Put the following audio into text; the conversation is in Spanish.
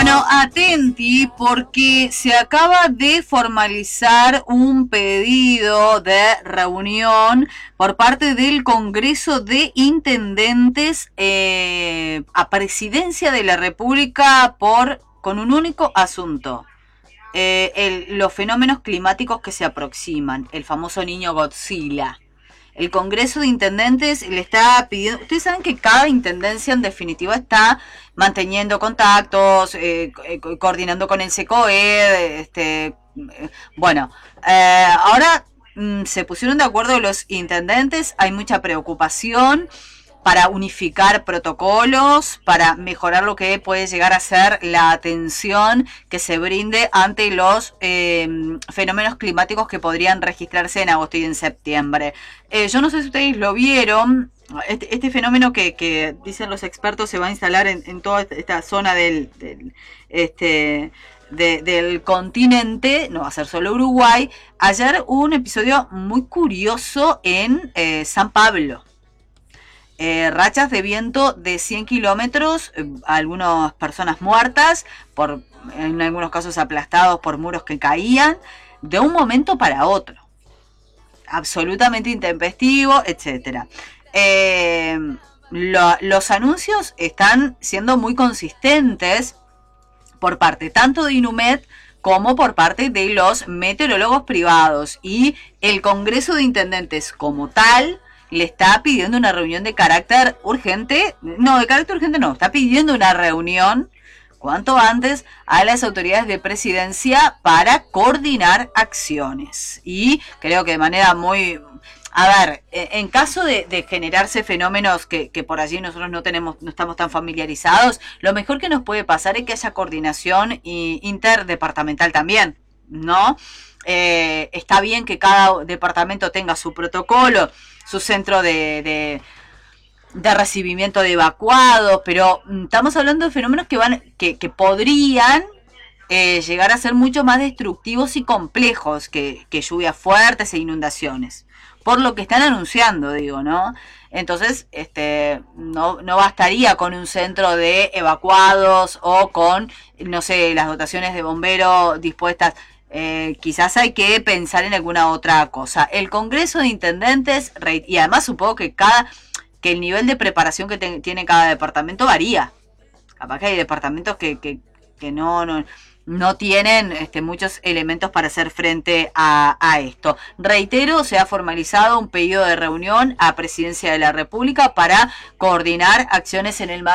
Bueno, atenti porque se acaba de formalizar un pedido de reunión por parte del Congreso de Intendentes a Presidencia de la República con un único asunto. Los fenómenos climáticos que se aproximan, el famoso niño Godzilla. El Congreso de Intendentes le está pidiendo, ustedes saben que cada intendencia en definitiva está manteniendo contactos, coordinando con el SECOED, bueno, ahora se pusieron de acuerdo los intendentes, hay mucha preocupación para unificar protocolos, para mejorar lo que puede llegar a ser la atención que se brinde ante los fenómenos climáticos que podrían registrarse en agosto y en septiembre. Yo no sé si ustedes lo vieron, este fenómeno que dicen los expertos se va a instalar en toda esta zona del continente, no va a ser solo Uruguay. Ayer hubo un episodio muy curioso en San Pablo. Rachas de viento de 100 kilómetros, algunas personas muertas, en algunos casos aplastados por muros que caían, de un momento para otro. Absolutamente intempestivo, etc. Los anuncios están siendo muy consistentes por parte tanto de INUMED como por parte de los meteorólogos privados. Y el Congreso de Intendentes como tal le está pidiendo una reunión de carácter urgente, está pidiendo una reunión cuanto antes a las autoridades de presidencia para coordinar acciones. Y creo que de manera muy... en caso de generarse fenómenos que por allí nosotros no estamos tan familiarizados, lo mejor que nos puede pasar es que haya coordinación interdepartamental también, ¿no? Está bien que cada departamento tenga su protocolo, su centro de recibimiento de evacuados, pero estamos hablando de fenómenos que podrían llegar a ser mucho más destructivos y complejos que lluvias fuertes e inundaciones, por lo que están anunciando, digo, ¿no? Entonces, no bastaría con un centro de evacuados o con, no sé, las dotaciones de bomberos dispuestas. Quizás hay que pensar en alguna otra cosa. El Congreso de Intendentes, y además supongo que el nivel de preparación que tiene cada departamento varía. Capaz que hay departamentos que no tienen muchos elementos para hacer frente a esto. Reitero, se ha formalizado un pedido de reunión a Presidencia de la República para coordinar acciones en el marco